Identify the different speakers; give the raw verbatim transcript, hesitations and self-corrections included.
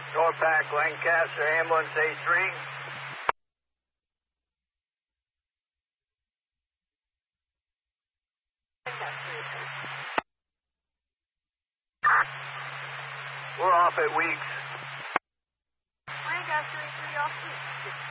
Speaker 1: Norpac, Lancaster, ambulance A three. We're off at Weeks.
Speaker 2: Lancaster A three off Weeks.